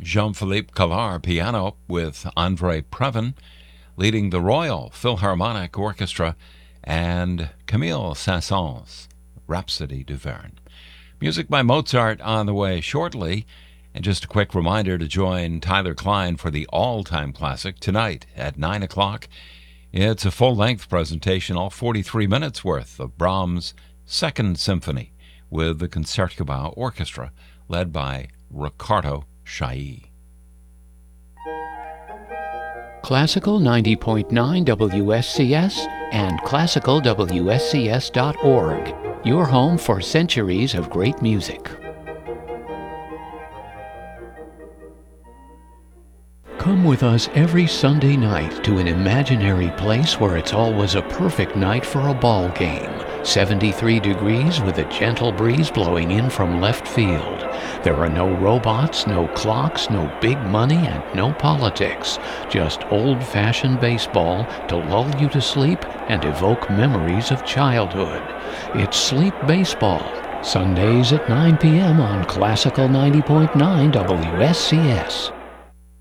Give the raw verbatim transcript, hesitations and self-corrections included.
Jean-Philippe Collard piano with Andre Previn leading the Royal Philharmonic Orchestra and Camille Saint-Saëns' Rhapsody du Verne. Music by Mozart on the way shortly. And just a quick reminder to join Tyler Klein for the all-time classic tonight at nine o'clock. It's a full-length presentation, all forty-three minutes worth of Brahms' Second Symphony with the Concertgebouw Orchestra led by Riccardo Chailly. Classical ninety point nine W S C S and classical W S C S dot org, your home for centuries of great music. Come with us every Sunday night to an imaginary place where it's always a perfect night for a ball game. seventy-three degrees with a gentle breeze blowing in from left field. There are no robots, no clocks, no big money, and no politics. Just old-fashioned baseball to lull you to sleep and evoke memories of childhood. It's Sleep Baseball, Sundays at nine p.m. on Classical ninety point nine W S C S.